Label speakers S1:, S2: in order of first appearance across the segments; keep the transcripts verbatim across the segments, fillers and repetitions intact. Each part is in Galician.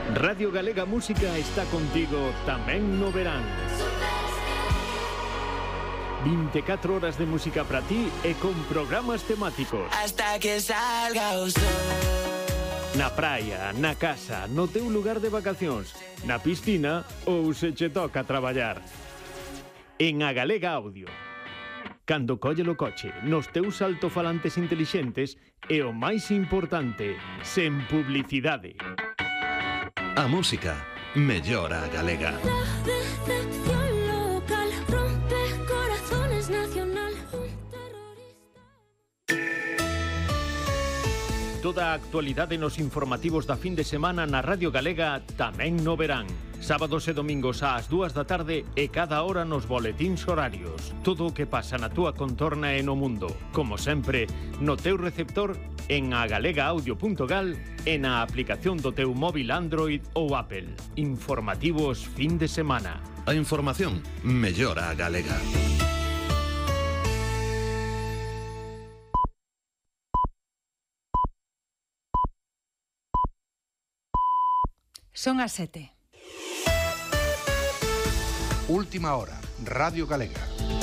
S1: Radio Galega Música está contigo tamén no verán. veinticuatro horas de música para ti e con programas temáticos.
S2: Hasta que salga o sol.
S1: Na praia, na casa, no teu lugar de vacacións, na piscina ou se che toca traballar. En A Galega Audio. Cando colle o coche, nos teus altofalantes intelixentes e o máis importante, sen publicidade.
S3: A música mellora a galega.
S1: Toda a actualidade nos informativos da fin de semana na Radio Galega tamén no verán. Sábados e domingos ás dúas da tarde e cada hora nos boletíns horarios. Todo o que pasa na túa contorna e no mundo. Como sempre, no teu receptor, en agalega-audio punto gal e na aplicación do teu móvil Android ou Apple. Informativos fin de semana.
S3: A información mellora a galega.
S4: Son as sete.
S5: Última hora, Radio Galega.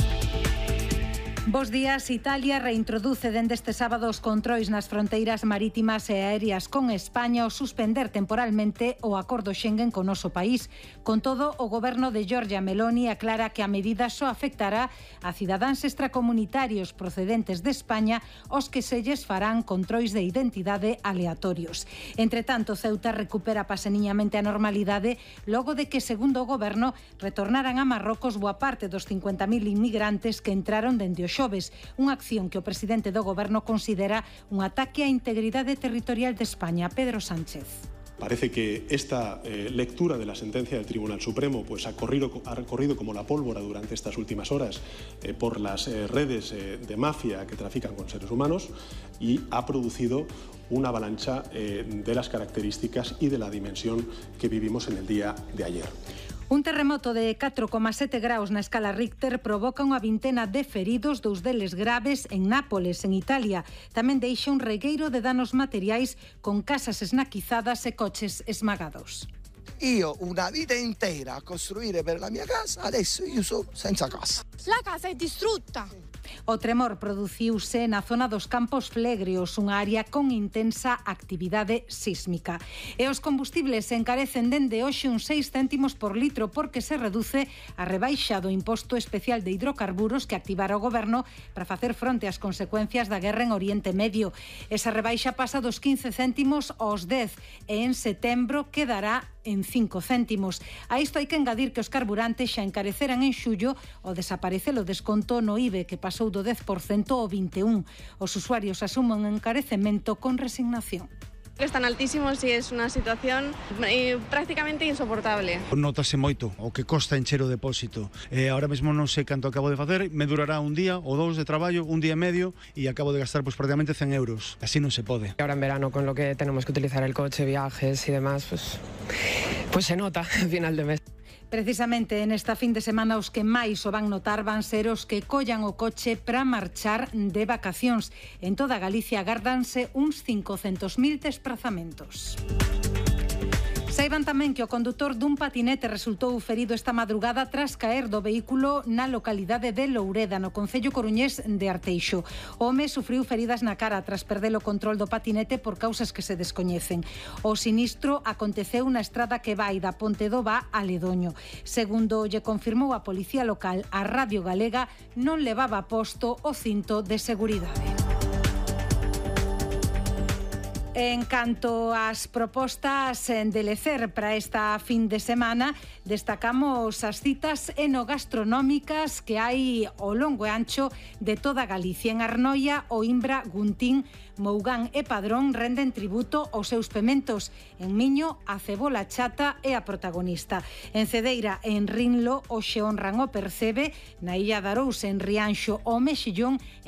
S4: Bos días. Italia reintroduce dende este sábado os controis nas fronteiras marítimas e aéreas con España ao suspender temporalmente o acordo Schengen con noso país. Con todo, o goberno de Giorgia Meloni aclara que a medida só afectará a cidadáns extracomunitarios procedentes de España os que se lles farán controis de identidade aleatorios. Entre tanto, Ceuta recupera paseniñamente a normalidade logo de que, segundo o goberno, retornaran a Marrocos boa parte dos cincuenta mil inmigrantes que entraron dende o xoves, unha acción que o presidente do goberno considera un ataque á integridade territorial de España. Pedro Sánchez.
S6: Parece que esta eh, lectura de la sentencia del Tribunal Supremo pues, ha, corrido, ha recorrido como la pólvora durante estas últimas horas eh, por las eh, redes eh, de mafia que trafican con seres humanos y ha producido una avalancha eh, de las características y de la dimensión que vivimos en el día de ayer.
S4: Un terremoto de catro coma sete graus na escala Richter provoca unha vintena de feridos, dous deles graves, en Nápoles, en Italia. Tamén deixa un regueiro de danos materiais con casas esnaquizadas e coches esmagados.
S7: Io una vita intera a costruire per la mia casa, adesso io sono senza casa.
S8: La casa è distrutta.
S4: O tremor produciuse na zona dos Campos Flegreos, unha área con intensa actividade sísmica. E os combustibles se encarecen dende hoxe un seis céntimos por litro porque se reduce a rebaixa do imposto especial de hidrocarburos que activara o goberno para facer fronte ás consecuencias da guerra en Oriente Medio. Esa rebaixa pasa dos quince céntimos aos dez e en setembro quedará en cinco céntimos. A isto hai que engadir que os carburantes xa encareceran en xullo ao desaparecer o desconto no I B E que pasou do dez por cento ao vinte e un por cento. Os usuarios asumen un encarecemento con resignación.
S9: Están altísimos e é unha situación eh, prácticamente insoportable.
S10: Notase moito o que costa encher o depósito. Eh, ahora mesmo non sei canto acabo de facer, me durará un día ou dous de traballo, un día e medio, e acabo de gastar pues, prácticamente cen euros. Así non se pode.
S11: Ahora en verano, con lo que tenemos que utilizar el coche, viajes y demás, pues, pues se nota al final de mes.
S4: Precisamente nesta fin de semana os que máis o van notar van ser os que collan o coche para marchar de vacacións. En toda Galicia agárdanse uns cincocentos mil desprazamentos. Saiban tamén que o condutor dun patinete resultou ferido esta madrugada tras caer do vehículo na localidade de Loureda, no concello coruñés de Arteixo. O home sufriu feridas na cara tras perder o control do patinete por causas que se descoñecen. O sinistro aconteceu na estrada que vai da Ponte do Vá a Ledoño. Segundo lle confirmou a policía local, a Radio Galega non levaba posto o cinto de seguridade. En canto ás propostas de lecer para esta fin de semana, destacamos as citas enogastronómicas que hai ao longo e ancho de toda Galicia. En Arnoia, Oimbra, Guntín, Mougán e Padrón renden tributo aos seus pementos. En Miño, a cebola chata é a protagonista. En Cedeira e en Rinlo, hoxe honran o percebe. Na Illa de Arousa, en Rianxo, o mexillón